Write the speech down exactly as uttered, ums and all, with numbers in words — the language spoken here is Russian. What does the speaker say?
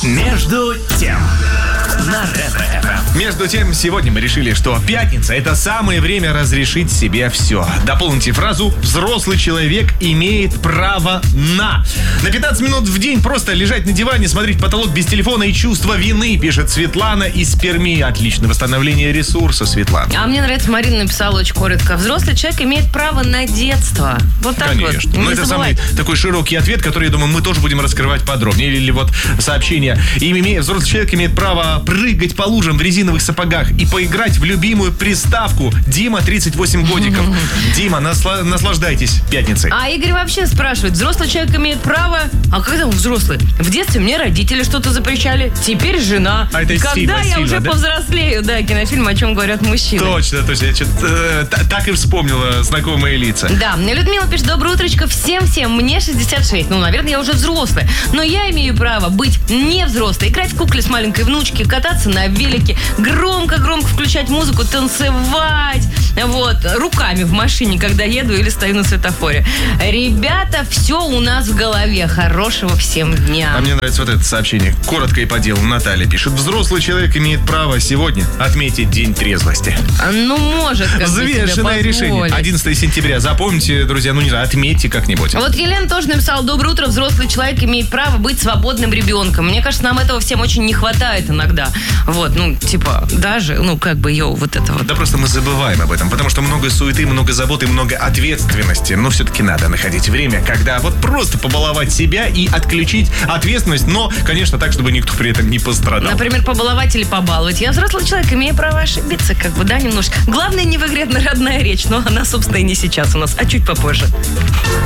Между тем. На Ретро-ФМ. Между тем, сегодня мы решили, что пятница – это самое время разрешить себе все. Дополните фразу «взрослый человек имеет право на». На пятнадцать минут в день просто лежать на диване, смотреть в потолок без телефона и чувство вины, пишет Светлана из Перми. Отличное восстановление ресурса, Светлана. А мне нравится, Марина написала очень коротко. Взрослый человек имеет право на детство. Вот так Конечно. вот. Но это забывай. самый такой широкий ответ, который, я думаю, мы тоже будем раскрывать подробнее. Или, или вот сообщение. И име- взрослый человек имеет право прыгать по лужам в резиновых сапогах и поиграть в любимую приставку. Дима, тридцать восемь годиков. Дима, насла- наслаждайтесь пятницей. А Игорь вообще спрашивает, взрослый человек имеет право... А когда он взрослый? В детстве мне родители что-то запрещали, теперь жена. А это Когда сильно, я сильно, уже да? повзрослею? Да, кинофильм «О чем говорят мужчины». Точно, точно. Я что-то, э, т- так и вспомнила знакомые лица. Да, мне Людмила пишет: доброе утречко всем-всем, мне шестьдесят шесть. Ну, наверное, я уже взрослая. Но я имею право быть не взрослой. Играть в кукле с маленькой внучки, кататься на велике, громко-громко включать музыку, танцевать. Вот, руками в машине, когда еду или стою на светофоре. Ребята, все у нас в голове. Хорошего всем дня. А мне нравится вот это сообщение. Коротко и по делу. Наталья пишет. Взрослый человек имеет право сегодня отметить День трезвости. Ну, может, как бы себе Взвешенное решение. позволить. одиннадцатого сентября. Запомните, друзья, ну не знаю, отметьте как-нибудь. Вот Елена тоже написала: доброе утро, взрослый человек имеет право быть свободным ребенком. Мне кажется, нам этого всем очень не хватает иногда. Вот, ну, типа, даже, ну, как бы, йоу, вот это вот. Да просто мы забываем об этом, потому что много суеты, много заботы, много ответственности. Но все-таки надо находить время, когда вот просто побаловать себя и отключить ответственность, но, конечно, так, чтобы никто при этом не пострадал. Например, побаловать или побаловать. Я взрослый человек, имею право ошибиться, как бы, да, немножко. Главное, не в игре родная речь, но она, собственно, и не сейчас у нас, а чуть попозже.